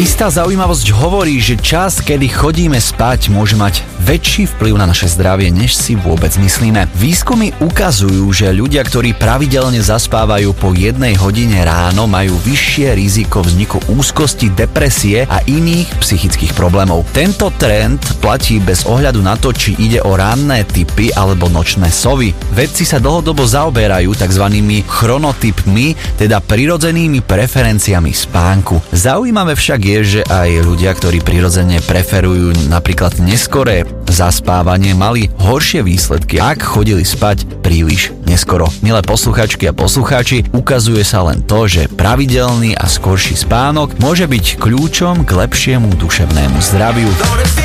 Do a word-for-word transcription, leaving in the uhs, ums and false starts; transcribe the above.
Istá zaujímavosť hovorí, že čas, kedy chodíme spať, môže mať väčší vplyv na naše zdravie, než si vôbec myslíme. Výskumy ukazujú, že ľudia, ktorí pravidelne zaspávajú po jednej hodine ráno, majú vyššie riziko vzniku úzkosti, depresie a iných psychických problémov. Tento trend platí bez ohľadu na to, či ide o ranné typy alebo nočné sovy. Vedci sa dlhodobo zaoberajú tzv. Chronotypmi, teda prirodzenými preferenciami spánku. Zaujímavé však je, že aj ľudia, ktorí prirodzene preferujú napríklad neskoré zaspávanie, mali horšie výsledky, ak chodili spať príliš neskoro. Milé posluchačky a poslucháči, ukazuje sa len to, že pravidelný a skorší spánok môže byť kľúčom k lepšiemu duševnému zdraviu.